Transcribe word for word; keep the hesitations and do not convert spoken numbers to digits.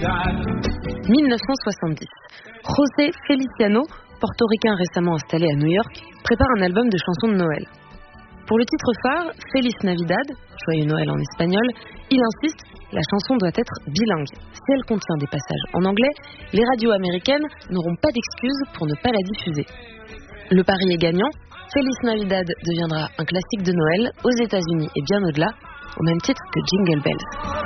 dix-neuf cent soixante-dix. José Feliciano, portoricain récemment installé à New York, prépare un album de chansons de Noël. Pour le titre phare, Feliz Navidad, Joyeux Noël en espagnol, il insiste, la chanson doit être bilingue. Si elle contient des passages en anglais, les radios américaines n'auront pas d'excuses pour ne pas la diffuser. Le pari est gagnant, Feliz Navidad deviendra un classique de Noël aux États-Unis et bien au-delà, au même titre que Jingle Bells.